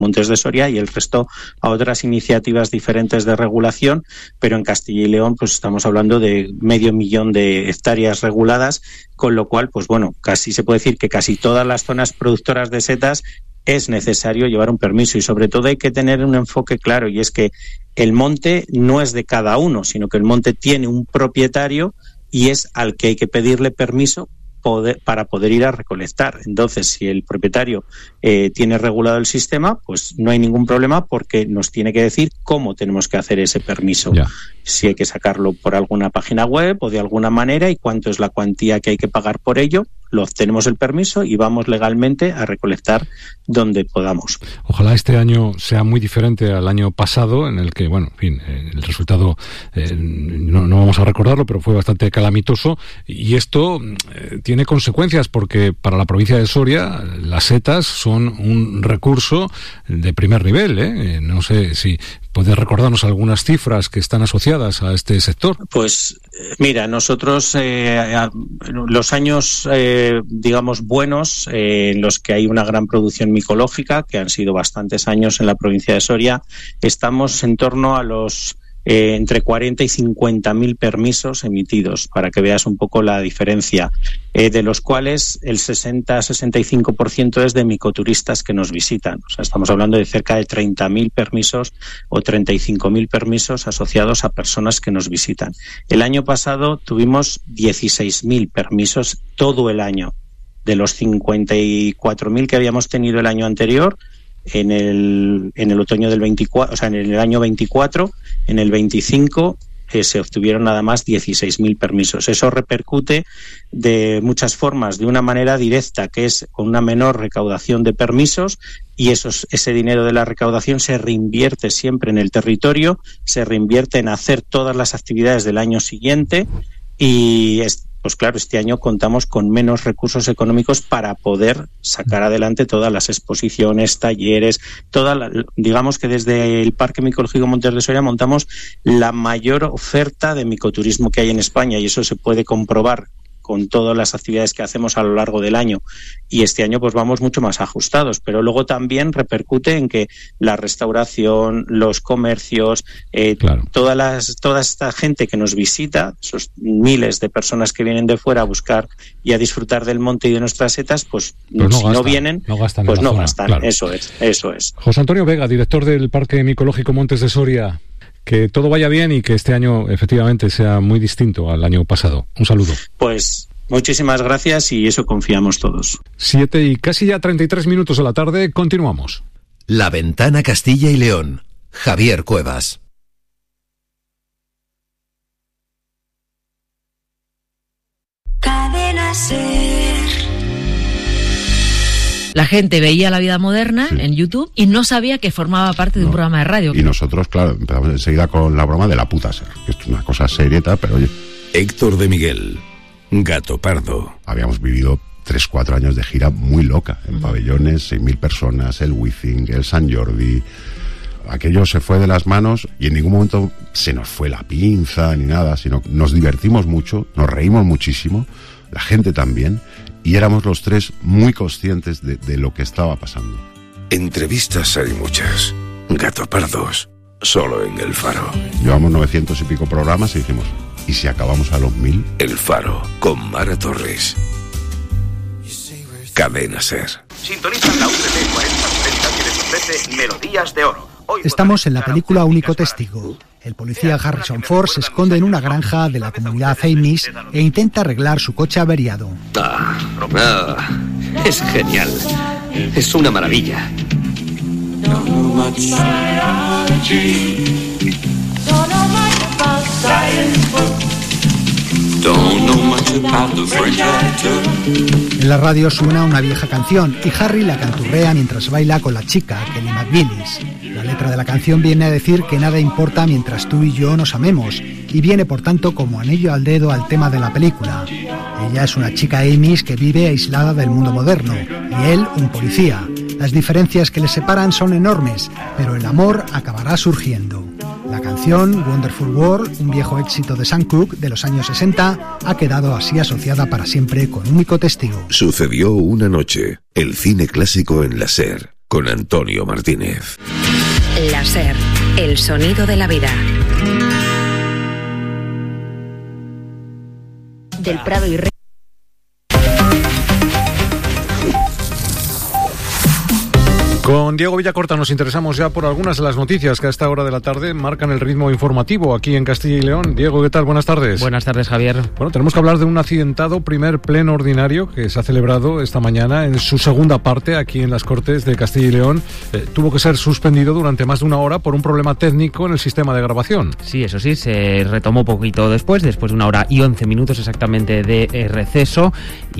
Montes de Soria y el resto a otras iniciativas diferentes de regulación, pero en Castilla y León pues estamos hablando de 500.000 de hectáreas reguladas, con lo cual, pues bueno, casi se puede decir que casi todas las zonas productoras de setas es necesario llevar un permiso, y sobre todo hay que tener un enfoque claro, y es que el monte no es de cada uno, sino que el monte tiene un propietario y es al que hay que pedirle permiso para poder ir a recolectar. Entonces, si el propietario tiene regulado el sistema, pues no hay ningún problema, porque nos tiene que decir cómo tenemos que hacer ese permiso. Ya. Si hay que sacarlo por alguna página web o de alguna manera, y cuánto es la cuantía que hay que pagar por ello, lo obtenemos el permiso y vamos legalmente a recolectar donde podamos. Ojalá este año sea muy diferente al año pasado, en el que, bueno, en fin, el resultado no vamos a recordarlo, pero fue bastante calamitoso, y esto tiene consecuencias, porque para la provincia de Soria las setas son un recurso de primer nivel, No sé si ¿puedes recordarnos algunas cifras que están asociadas a este sector? Pues mira, nosotros los años, digamos, buenos, en los que hay una gran producción micológica, que han sido bastantes años en la provincia de Soria, estamos en torno a los entre 40 y 50.000 permisos emitidos, para que veas un poco la diferencia, de los cuales el 60-65% es de micoturistas que nos visitan. O sea, estamos hablando de cerca de 30.000 permisos o 35.000 permisos asociados a personas que nos visitan. El año pasado tuvimos 16.000 permisos todo el año. De los 54.000 que habíamos tenido el año anterior, en el otoño del 24, o sea, en el año 24, en el 25 se obtuvieron nada más 16.000 permisos. Eso repercute de muchas formas, de una manera directa, que es con una menor recaudación de permisos, y ese dinero de la recaudación se reinvierte siempre en el territorio, se reinvierte en hacer todas las actividades del año siguiente, y pues claro, este año contamos con menos recursos económicos para poder sacar adelante todas las exposiciones, talleres, digamos que desde el Parque Micológico Montes de Soria montamos la mayor oferta de micoturismo que hay en España, y eso se puede comprobar con todas las actividades que hacemos a lo largo del año, y este año pues vamos mucho más ajustados, pero luego también repercute en que la restauración, los comercios, claro, toda esta gente que nos visita, esos miles de personas que vienen de fuera a buscar y a disfrutar del monte y de nuestras setas, pues no vienen, no gastan, claro. Eso es. José Antonio Vega, director del Parque Micológico Montes de Soria, que todo vaya bien y que este año efectivamente sea muy distinto al año pasado. Un saludo. Pues muchísimas gracias, y eso confiamos todos. 7 y casi ya 33 minutos de la tarde, continuamos. La Ventana Castilla y León. Javier Cuevas. Cadena Ser. La gente veía La Vida Moderna en YouTube y no sabía que formaba parte de un programa de radio. Y nosotros, claro, empezamos enseguida con la broma de la puta ser, que es una cosa serieta, pero oye. Héctor de Miguel, Gato Pardo. Habíamos vivido 3-4 años de gira muy loca, en pabellones, 6.000 personas, el Wizzing, el Sant Jordi. Aquello se fue de las manos y en ningún momento se nos fue la pinza ni nada, sino nos divertimos mucho, nos reímos muchísimo, la gente también. Y éramos los tres muy conscientes de lo que estaba pasando. Entrevistas hay muchas. Gato Pardos, solo en El Faro. Llevamos 900 y pico programas y dijimos, ¿y si acabamos a los 1.000? El Faro, con Mara Torres. Cadena Ser. Sintonizan la UTT 4060 que les ofrece Melodías de Oro. Estamos en la película Único Testigo. El policía Harrison Ford se esconde en una granja de la comunidad Amish e intenta arreglar su coche averiado. Es genial. Es una maravilla. En la radio suena una vieja canción y Harry la canturrea mientras baila con la chica, Kelly McGillis. La letra de la canción viene a decir que nada importa mientras tú y yo nos amemos, y viene por tanto como anillo al dedo al tema de la película. Ella es una chica Amish que vive aislada del mundo moderno, y él un policía. Las diferencias que les separan son enormes, pero el amor acabará surgiendo. La canción Wonderful World, un viejo éxito de Sam Cooke de los años 60, ha quedado así asociada para siempre con Único Testigo. Sucedió una noche, el cine clásico en la Ser. con Antonio Martínez. La SER, el sonido de la vida. Del Prado y Con Diego Villacorta nos interesamos ya por algunas de las noticias que a esta hora de la tarde marcan el ritmo informativo aquí en Castilla y León. Diego, ¿qué tal? Buenas tardes. Buenas tardes, Javier. Bueno, tenemos que hablar de un accidentado primer pleno ordinario que se ha celebrado esta mañana en su segunda parte aquí en las Cortes de Castilla y León. Tuvo que ser suspendido durante más de una hora por un problema técnico en el sistema de grabación. Sí, eso sí, se retomó poquito después de 1 hora y 11 minutos exactamente de receso,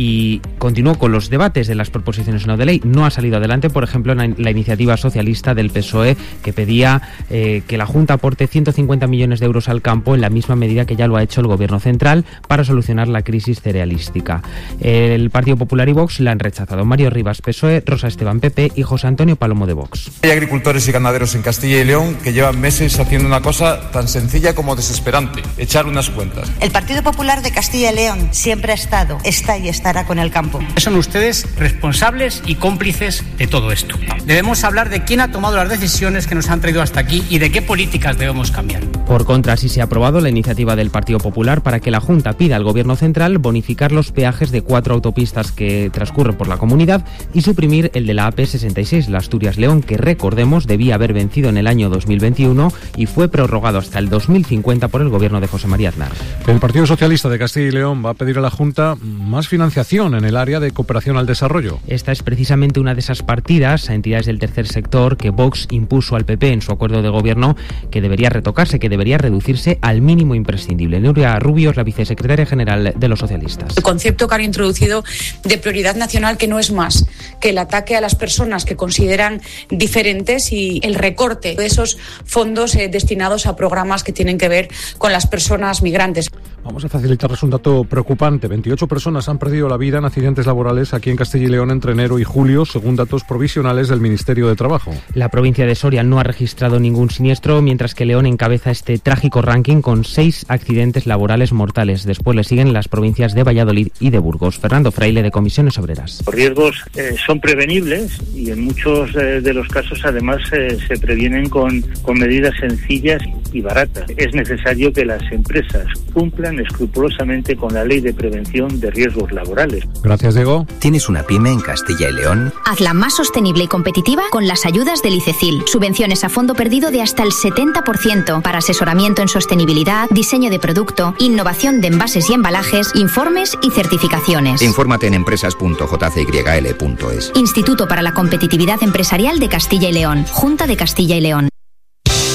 y continuó con los debates de las proposiciones no de ley. No ha salido adelante, por ejemplo, la iniciativa socialista del PSOE que pedía que la Junta aporte 150 millones de euros al campo en la misma medida que ya lo ha hecho el Gobierno central para solucionar la crisis cerealística. El Partido Popular y Vox la han rechazado. Mario Rivas, PSOE, Rosa Esteban, PP y José Antonio Palomo de Vox. Hay agricultores y ganaderos en Castilla y León que llevan meses haciendo una cosa tan sencilla como desesperante: echar unas cuentas. El Partido Popular de Castilla y León siempre ha estado, está y estará con el campo. Son ustedes responsables y cómplices de todo esto. Debemos hablar de quién ha tomado las decisiones que nos han traído hasta aquí y de qué políticas debemos cambiar. Por contra, sí se ha aprobado la iniciativa del Partido Popular para que la Junta pida al Gobierno central bonificar los peajes de 4 autopistas que transcurren por la comunidad y suprimir el de la AP66, la Asturias-León, que recordemos debía haber vencido en el año 2021 y fue prorrogado hasta el 2050 por el Gobierno de José María Aznar. El Partido Socialista de Castilla y León va a pedir a la Junta más financiación en el área de cooperación al desarrollo. Esta es precisamente una de esas partidas a entidades del tercer sector que Vox impuso al PP en su acuerdo de gobierno, que debería retocarse, que debería reducirse al mínimo imprescindible. Nuria Rubio es la vicesecretaria general de los socialistas. El concepto que han introducido de prioridad nacional, que no es más que el ataque a las personas que consideran diferentes y el recorte de esos fondos destinados a programas que tienen que ver con las personas migrantes. Vamos a facilitarles un dato preocupante. 28 personas han perdido la vida en accidentes laborales aquí en Castilla y León entre enero y julio, según datos provisionales del Ministerio de Trabajo. La provincia de Soria no ha registrado ningún siniestro, mientras que León encabeza este trágico ranking con 6 accidentes laborales mortales. Después le siguen las provincias de Valladolid y de Burgos. Fernando Fraile, de Comisiones Obreras. Los riesgos son prevenibles y en muchos de los casos además se previenen con medidas sencillas y baratas. Es necesario que las empresas cumplan escrupulosamente con la Ley de Prevención de Riesgos Laborales. Gracias, Diego. ¿Tienes una pyme en Castilla y León? Hazla más sostenible y competitiva con las ayudas del ICECIL. Subvenciones a fondo perdido de hasta el 70% para asesoramiento en sostenibilidad, diseño de producto, innovación de envases y embalajes, informes y certificaciones. Infórmate en empresas.jcyl.es. Instituto para la Competitividad Empresarial de Castilla y León. Junta de Castilla y León.